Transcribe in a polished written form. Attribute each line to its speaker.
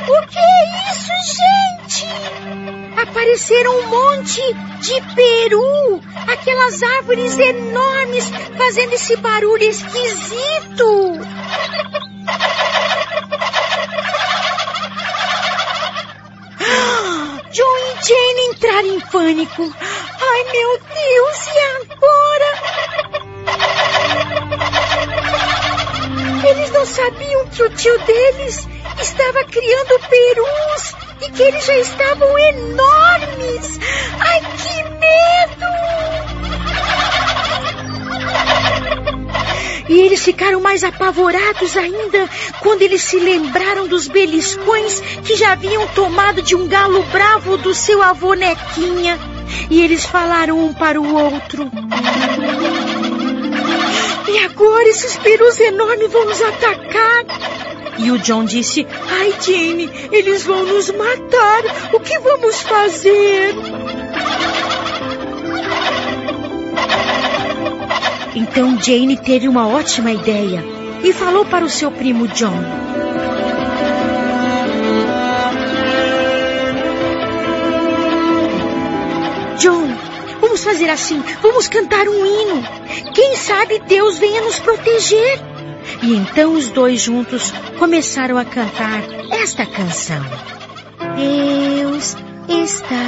Speaker 1: O que é isso, gente? Apareceram um monte de peru, aquelas árvores enormes fazendo esse barulho esquisito. John e Jane entraram em pânico. Ai, meu Deus, e agora? Eles não sabiam que o tio deles estava criando perus e que eles já estavam enormes. Ai, que medo! E eles ficaram mais apavorados ainda quando eles se lembraram dos beliscões que já haviam tomado de um galo bravo do seu avô Nequinha. E eles falaram um para o outro: e agora esses perus enormes vão nos atacar? E o John disse: ai, Jane, eles vão nos matar. O que vamos fazer? Então Jane teve uma ótima ideia e falou para o seu primo John: John, vamos fazer assim, vamos cantar um hino. Quem sabe Deus venha nos proteger. E então os dois juntos começaram a cantar esta canção: Deus está